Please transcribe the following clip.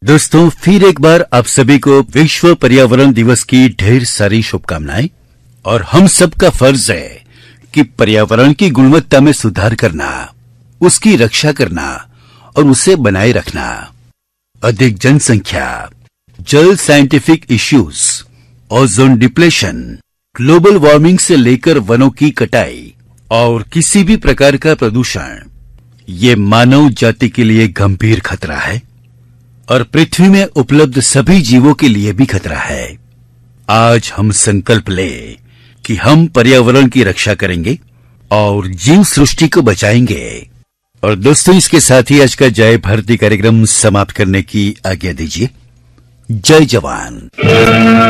दोस्तों, फिर एक बार आप सभी को विश्व पर्यावरण दिवस की ढेर सारी शुभकामनाएं। और हम सबका फर्ज है कि पर्यावरण की गुणवत्ता में सुधार करना, उसकी रक्षा करना और उसे बनाए रखना। अधिक जनसंख्या, जल scientific issues, ozone depletion, global warming से लेकर वनों की कटाई और किसी भी प्रकार का प्रदूषण, ये मानव जाति के लिए गंभीर खतरा है और पृथ्वी में उपलब्ध सभी जीवों के लिए भी खतरा है। आज हम संकल्प लें कि हम पर्यावरण की रक्षा करेंगे और जीव सृष्टि को बचाएंगे। और दोस्तों, इसके साथ ही आज का जय भारती कार्यक्रम समाप्त करने की आज्ञा दीजिए। जय जवान।